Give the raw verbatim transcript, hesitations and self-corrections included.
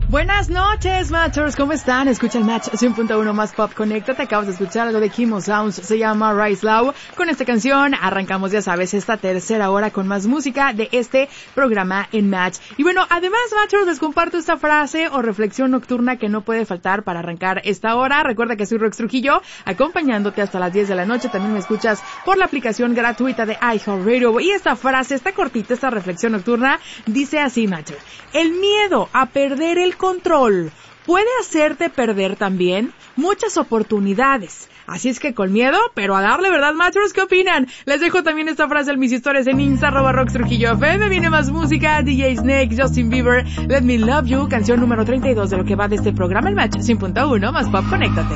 Buenas noches, Matchers, ¿cómo están? Escucha el Match cien punto uno más Pop. Conéctate, acabas de escuchar algo de Kimo Sounds, se llama Rise Low. Con esta canción arrancamos, ya sabes, esta tercera hora con más música de este programa en Match. Y bueno, además, Matchers, les comparto esta frase o reflexión nocturna que no puede faltar para arrancar esta hora. Recuerda que soy Rox Trujillo, acompañándote hasta las diez de la noche. También me escuchas por la aplicación gratuita de iHeartRadio. Y esta frase, esta cortita, esta reflexión nocturna, dice así, Matchers: el miedo a perder el control puede hacerte perder también muchas oportunidades. Así es que con miedo, pero a darle, ¿verdad, Matchers? ¿Qué opinan? Les dejo también esta frase en mis historias en Insta, arroba Rox Trujillo F M. Viene más música, D J Snake, Justin Bieber, Let Me Love You, canción número treinta y dos de lo que va de este programa, el Match cien punto uno más Pop. Conéctate.